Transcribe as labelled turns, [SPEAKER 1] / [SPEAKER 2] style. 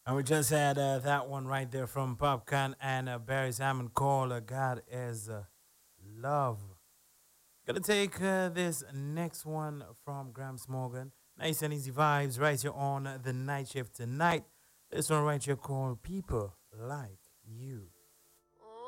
[SPEAKER 1] And we just had that one right there from Popcorn and Barry Simon called God is Love. Gonna take this next one from Gramps Morgan. Nice and easy vibes right here on the night shift tonight. This one right here called People Like You.